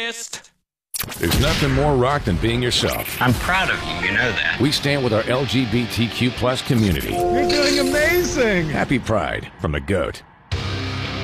There's nothing more rock than being yourself. I'm proud of you, you know that. We stand with our LGBTQ plus community. You're doing amazing! Happy Pride from The Goat.